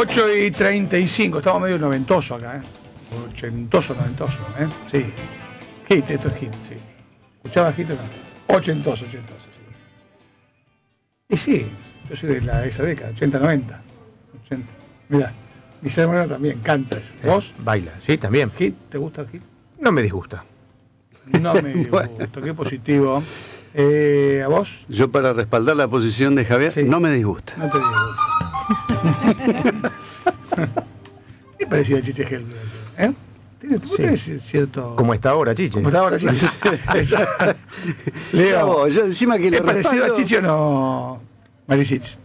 8:35, estamos medio noventoso acá, ochentoso, sí. Hit, esto es hit, sí. ¿Escuchabas hit o no? Ochentoso, sí. Y sí, yo soy de esa década, 80, 90. 80. Mirá, mi hermano también canta eso. ¿Vos? Baila, sí, también. ¿Hit? ¿Te gusta el hit? No me disgusta. No me disgusta, qué positivo. ¿A vos? Yo, para respaldar la posición de Javier, Sí. no me disgusta. No te disgusta. Qué parecido a Chiche Helmer, ¿eh? Tiene cierto... Como está ahora, Chiche. Como está ahora, Chiche. Leo, No, yo encima que ¿es lo parecido a respaldo- Chiche o no, Marichich?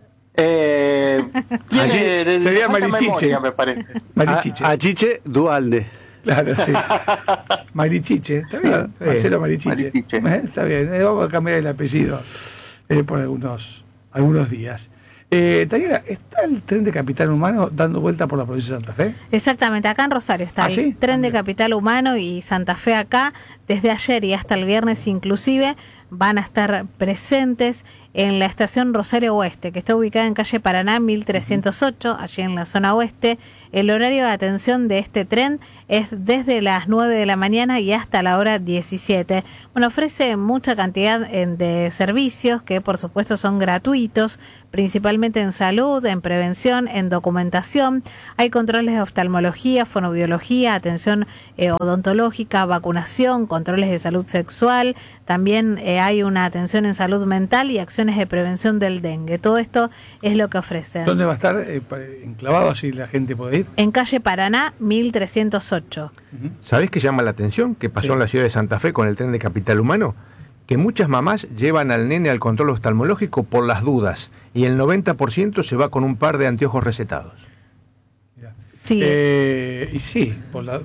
Tiene sería falta Marichiche. memoria, me parece. Marichiche. A Chiche Dualde. Claro, sí. Marichiche, está bien. Marcelo Marichiche. Marichiche. Está bien. Vamos a cambiar el apellido por algunos días. Tayana, ¿está el tren de Capital Humano dando vuelta por la provincia de Santa Fe? Exactamente, acá en Rosario está ¿Ah, el sí? tren de Capital Humano y Santa Fe acá, desde ayer y hasta el viernes inclusive, van a estar presentes en la estación Rosario Oeste, que está ubicada en calle Paraná 1308, allí en la zona oeste. El horario de atención de este tren es desde las 9 de la mañana y hasta la hora 17. Bueno, ofrece mucha cantidad de servicios que por supuesto son gratuitos, principalmente en salud, en prevención, en documentación. Hay controles de oftalmología, fonoaudiología, atención odontológica, vacunación, controles de salud sexual. También hay una atención en salud mental y acciones de prevención del dengue. Todo esto es lo que ofrecen. ¿Dónde va a estar enclavado así la gente puede ir? En calle Paraná 1308. ¿Sabés qué llama la atención? Que pasó Sí. en la ciudad de Santa Fe con el tren de Capital Humano. Que muchas mamás llevan al nene al control oftalmológico por las dudas y el 90% se va con un par de anteojos recetados. Mirá. Sí. Y sí,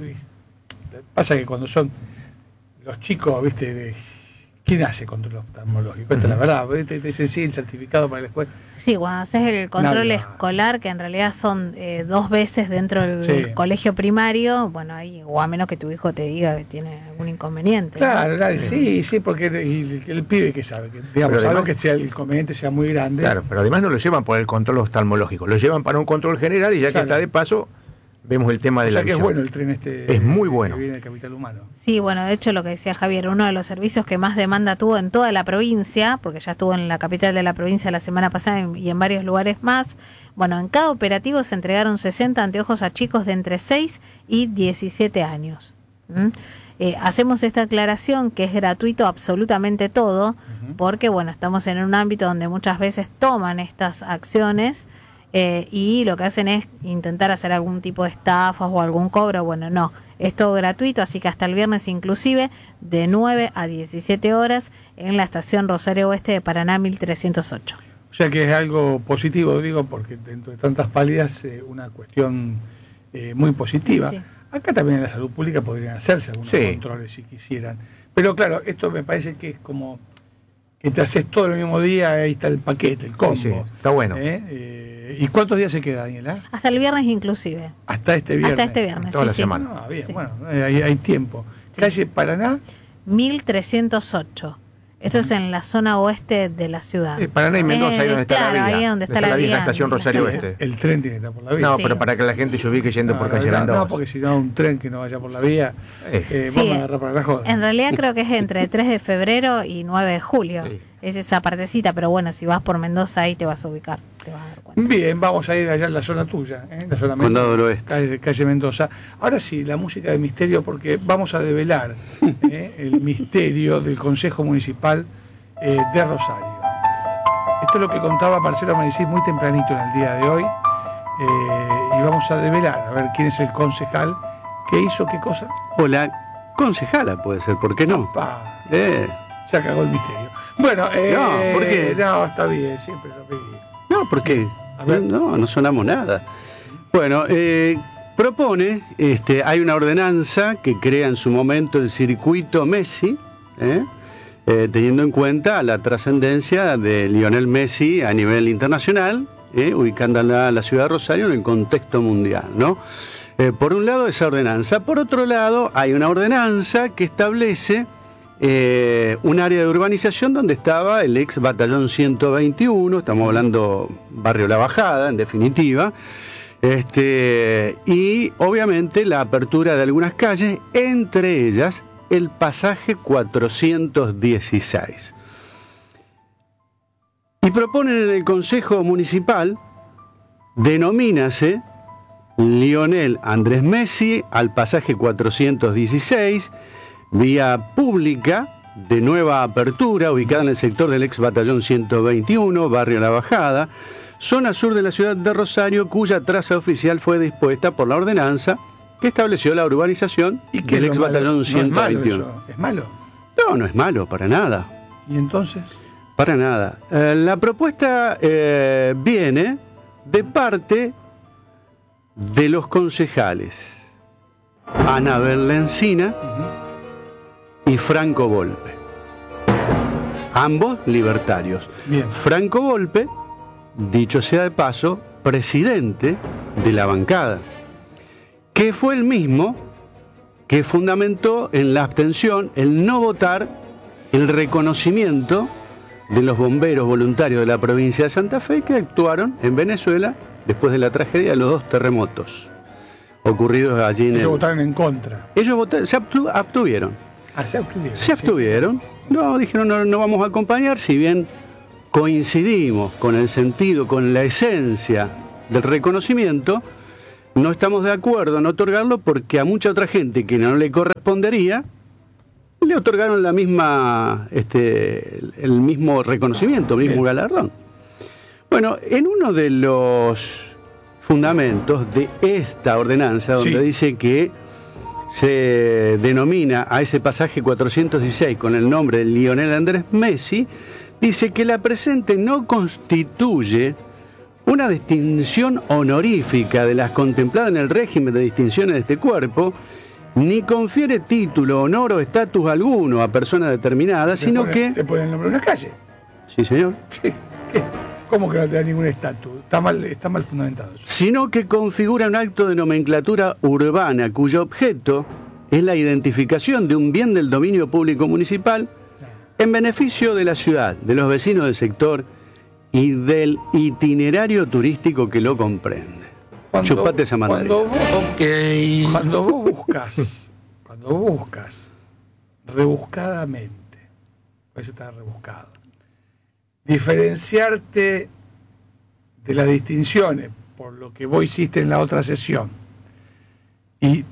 pasa que cuando son los chicos, ¿viste? ¿Quién hace control oftalmológico? Esta es la verdad. Te dicen sí, el certificado para la escuela. Sí, cuando haces el control Nada. escolar, que en realidad son 2 veces dentro del Sí. colegio primario, bueno, ahí, o a menos que tu hijo te diga que tiene algún inconveniente. ¿no? Claro, sí, porque el pibe que sabe, que, digamos, Pero algo además- que sea el inconveniente sea muy grande. Claro, pero además no lo llevan por el control oftalmológico, lo llevan para un control general y ya Claro. que está de paso, vemos el tema O de sea la que es visión. bueno el tren este. Es muy bueno. Que viene del Capital Humano. Sí, bueno, de hecho lo que decía Javier, uno de los servicios que más demanda tuvo en toda la provincia, porque ya estuvo en la capital de la provincia la semana pasada y en varios lugares más. Bueno, en cada operativo se entregaron 60 anteojos a chicos de entre 6 y 17 años. Hacemos esta aclaración que es gratuito absolutamente todo, porque bueno, estamos en un ámbito donde muchas veces toman estas acciones y lo que hacen es intentar hacer algún tipo de estafas o algún cobro. Bueno, no, es todo gratuito, así que hasta el viernes inclusive de 9 a 17 horas en la estación Rosario Oeste de Paraná 1308. O sea que es algo positivo, digo, porque dentro de tantas pálidas, una cuestión muy positiva. Sí. Acá también en la salud pública podrían hacerse algunos Sí. controles si quisieran. Pero claro, esto me parece que es como que te haces todo el mismo día, ahí está el paquete, el combo. Sí, está bueno. ¿Y cuántos días se queda, Daniela? Hasta el viernes inclusive. Hasta este viernes. Hasta este viernes, Toda sí, la sí. semana. Ah, bien, Sí. bueno, hay tiempo. Calle Paraná, 1308. Esto es en la zona oeste de la ciudad. Paraná y Mendoza, ahí donde está claro, la vía. ahí donde está la vieja vía, estación la Rosario estación. Oeste. el tren tiene que estar por la vía. No, Sí. pero para que la gente se ubique yendo por calle Mendoza. No, porque si no, un tren que no vaya por la vía, Sí. vamos a agarrar para la joda. En realidad creo que es entre 3 de febrero y 9 de julio. Sí. Es esa partecita, pero bueno, si vas por Mendoza ahí te vas a ubicar. Te vas a dar cuenta. Bien, vamos a ir allá en la zona tuya, la zona Condado del Oeste. calle Mendoza. Ahora sí, la música de misterio, porque vamos a develar el misterio del Consejo Municipal de Rosario. Esto es lo que contaba Marcelo Marichich muy tempranito en el día de hoy, y vamos a develar, a ver quién es el concejal que hizo qué cosa. O la concejala puede ser, ¿por qué no? Pa, Eh, se acabó el misterio. Bueno, No, ¿por qué? No, está bien, siempre lo pedí. no, porque A ver. no sonamos nada. Bueno, propone, hay una ordenanza que crea en su momento el circuito Messi, teniendo en cuenta la trascendencia de Lionel Messi a nivel internacional, ubicando a la ciudad de Rosario en el contexto mundial, ¿no? Por un lado esa ordenanza, por otro lado hay una ordenanza que establece un área de urbanización donde estaba el ex batallón 121, estamos hablando barrio La Bajada en definitiva, Y obviamente la apertura de algunas calles, entre ellas el pasaje 416. Y proponen en el Consejo Municipal, denomínase Lionel Andrés Messi al pasaje 416, vía pública de nueva apertura, ubicada en el sector del ex batallón 121, barrio La Bajada, zona sur de la ciudad de Rosario, cuya traza oficial fue dispuesta por la ordenanza que estableció la urbanización del ex batallón 121. ¿Es malo? No, no es malo, para nada. ¿Y entonces? Para nada. La propuesta viene de parte de los concejales Anabel Lencina y Franco Volpe. Ambos libertarios. Bien. Franco Volpe, dicho sea de paso, presidente de la bancada, que fue el mismo que fundamentó en la abstención el no votar el reconocimiento de los bomberos voluntarios de la provincia de Santa Fe que actuaron en Venezuela después de la tragedia de los 2 terremotos ocurridos allí en Ellos votaron en contra. Ellos votaron, se abstuvieron. Ah, se abstuvieron. Se abstuvieron. No, dijeron no vamos a acompañar, si bien coincidimos con el sentido, con la esencia del reconocimiento, no estamos de acuerdo en otorgarlo porque a mucha otra gente que no le correspondería, le otorgaron la misma, el mismo reconocimiento, el mismo galardón. Bueno, en uno de los fundamentos de esta ordenanza, donde dice que se denomina a ese pasaje 416 con el nombre de Lionel Andrés Messi, dice que la presente no constituye una distinción honorífica de las contempladas en el régimen de distinciones de este cuerpo, ni confiere título, honor o estatus alguno a persona determinada, sino que... ¿Te ponen el nombre de una calle? Sí, señor. ¿Qué? ¿Cómo que no te da ningún estatus? Está mal fundamentado eso. Sino que configura un acto de nomenclatura urbana cuyo objeto es la identificación de un bien del dominio público municipal en beneficio de la ciudad, de los vecinos del sector y del itinerario turístico que lo comprende. Chupate esa mandarina. Cuando vos buscas rebuscadamente, por eso está rebuscado, diferenciarte de las distinciones por lo que vos hiciste en la otra sesión y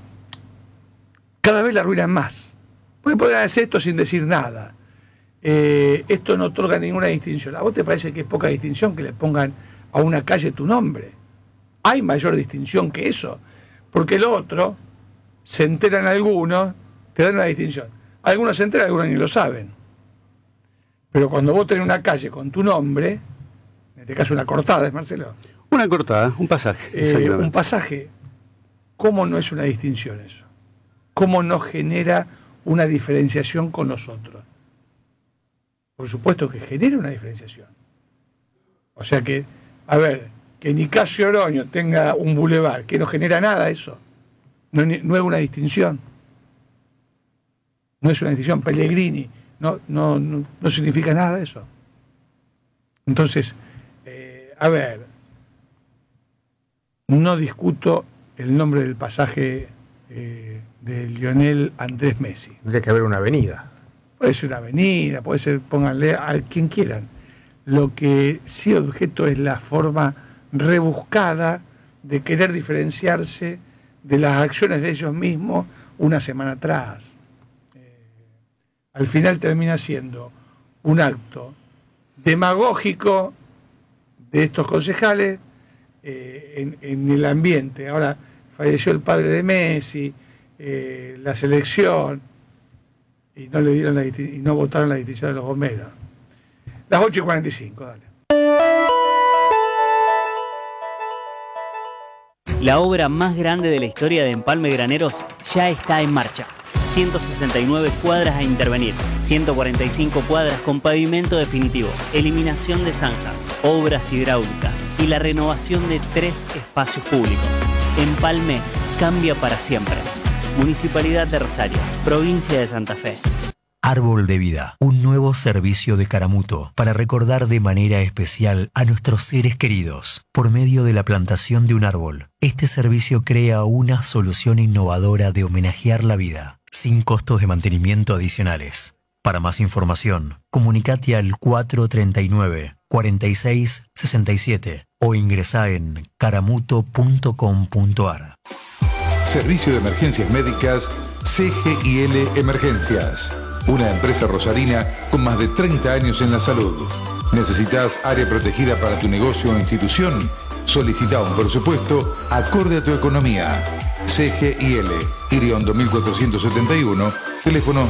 cada vez la arruinan más. Porque podrán hacer esto sin decir nada. Esto no otorga ninguna distinción. ¿A vos te parece que es poca distinción que le pongan a una calle tu nombre? Hay mayor distinción que eso, porque lo otro se enteran algunos, te dan una distinción. Algunos se enteran, algunos ni lo saben. Pero cuando vos tenés una calle con tu nombre, en este caso una cortada, ¿es Marcelo? Una cortada, un pasaje. Un pasaje, ¿cómo no es una distinción eso? ¿Cómo no genera una diferenciación con los otros? Por supuesto que genera una diferenciación. O sea que, a ver, que Nicasio Oroño tenga un bulevar, que no genera nada eso. No es una distinción. No es una distinción. Pellegrini, no significa nada eso. Entonces, a ver, no discuto el nombre del pasaje de Lionel Andrés Messi. Tendría que haber una avenida. Puede ser una avenida, puede ser, pónganle a quien quieran. Lo que sí objeto es la forma rebuscada de querer diferenciarse de las acciones de ellos mismos una semana atrás. Al final termina siendo un acto demagógico de estos concejales en el ambiente. Ahora falleció el padre de Messi, la selección, y no le dieron y no votaron la distinción de los bomberos. Las 8:45, dale. La obra más grande de la historia de Empalme Graneros ya está en marcha. 169 cuadras a intervenir, 145 cuadras con pavimento definitivo, eliminación de zanjas, obras hidráulicas y la renovación de 3 espacios públicos. Empalme cambia para siempre. Municipalidad de Rosario, provincia de Santa Fe. Árbol de Vida, un nuevo servicio de Caramuto para recordar de manera especial a nuestros seres queridos por medio de la plantación de un árbol. Este servicio crea una solución innovadora de homenajear la vida, sin costos de mantenimiento adicionales. Para más información, comunicate al 439-4667 o ingresá en caramuto.com.ar. Servicio de Emergencias Médicas CGIL Emergencias. Una empresa rosarina con más de 30 años en la salud. ¿Necesitas área protegida para tu negocio o institución? Solicita un presupuesto acorde a tu economía. CGIL, Iriondo 1471, teléfono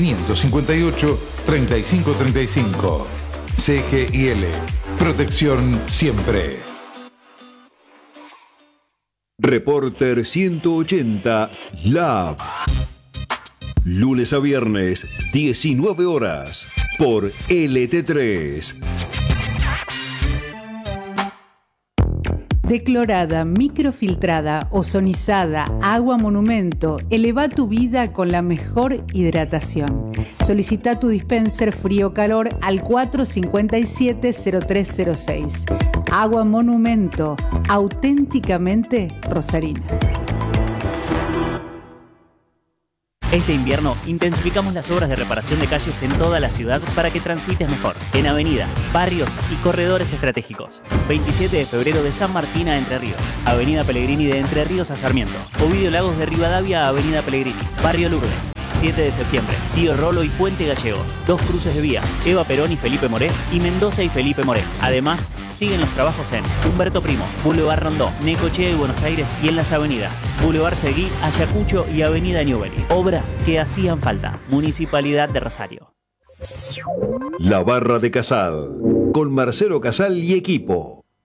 558-3535. CGIL, protección siempre. Reporter 180 Lab. Lunes a viernes, 19 horas, por LT3. Declorada, microfiltrada, ozonizada, agua monumento, eleva tu vida con la mejor hidratación. Solicita tu dispenser frío-calor al 457-0306. Agua monumento, auténticamente rosarina. Este invierno intensificamos las obras de reparación de calles en toda la ciudad para que transites mejor, en avenidas, barrios y corredores estratégicos. 27 de febrero de San Martín a Entre Ríos, Avenida Pellegrini de Entre Ríos a Sarmiento, Ovidio Lagos de Rivadavia a Avenida Pellegrini, Barrio Lourdes. 7 de septiembre, Tío Rolo y Puente Gallego, 2 cruces de vías, Eva Perón y Felipe Moré, y Mendoza y Felipe Moré. Además, siguen los trabajos en Humberto Primo, Boulevard Rondó, Necochea y Buenos Aires y en las avenidas Boulevard Seguí, Ayacucho y Avenida Newbery. Obras que hacían falta. Municipalidad de Rosario. La Barra de Casal, con Marcelo Casal y equipo.